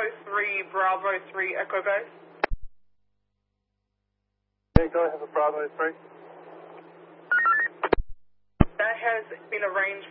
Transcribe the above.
3, Bravo 3, Echo Base. Yeah, go ahead with Bravo 3. That has been arranged